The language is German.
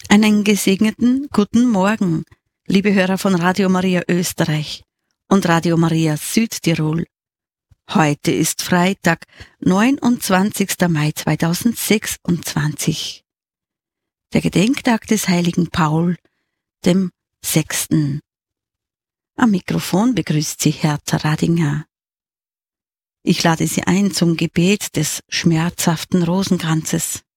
Einen gesegneten guten Morgen, liebe Hörer von Radio Maria Österreich und Radio Maria Südtirol. Heute ist Freitag, 29. Mai 2026. Der Gedenktag des heiligen Paul, dem 6. Am Mikrofon begrüßt Sie Hertha Radinger. Ich lade Sie ein zum Gebet des schmerzhaften Rosenkranzes.